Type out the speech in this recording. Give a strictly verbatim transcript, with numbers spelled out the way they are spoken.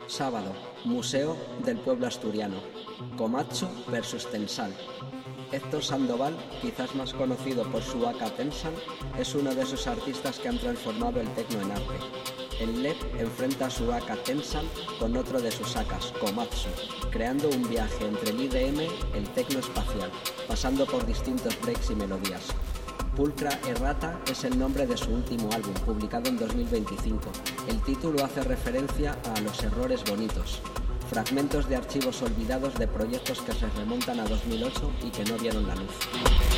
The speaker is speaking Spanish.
Sábado, Museo del Pueblo Asturiano. Komatsu versus Tensal. Héctor Sandoval, quizás más conocido por su aka Tensal, es uno de esos artistas que han transformado el techno en arte. El L E P enfrenta a su aka Tensal con otro de sus akas, Komatsu, creando un viaje entre el I D M, el techno espacial, pasando por distintos breaks y melodías. Pulcra Errata es el nombre de su último álbum, publicado en dos mil veinticinco. El título hace referencia a Los errores bonitos, fragmentos de archivos olvidados de proyectos que se remontan a dos mil ocho y que no vieron la luz.